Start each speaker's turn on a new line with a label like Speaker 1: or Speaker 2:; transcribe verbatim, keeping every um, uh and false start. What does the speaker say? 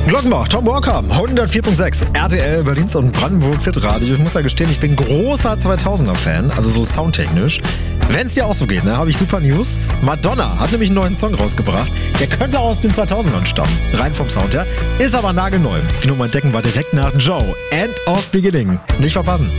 Speaker 1: Glockenbach, Tom Walker, hundertvier Komma sechs, R T L, Berlins und Brandenburgs Hitradio. Ich muss ja gestehen, ich bin großer zweitausender-Fan, also so soundtechnisch. Wenn es dir auch so geht, ne, habe ich super News. Madonna hat nämlich einen neuen Song rausgebracht. Der könnte aus den zweitausendern stammen, rein vom Sound her. Ist aber nagelneu. Die Nummer entdecken war direkt nach Joe. End of Beginning. Nicht verpassen.